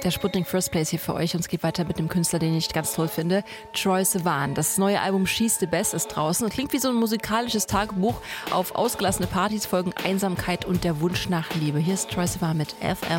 Der Sputnik First Place hier für euch und es geht weiter mit dem Künstler, den ich ganz toll finde, Troye Sivan. Das neue Album She's the Best ist draußen und klingt wie so ein musikalisches Tagebuch. Auf ausgelassene Partys folgen Einsamkeit und der Wunsch nach Liebe. Hier ist Troye Sivan mit FF.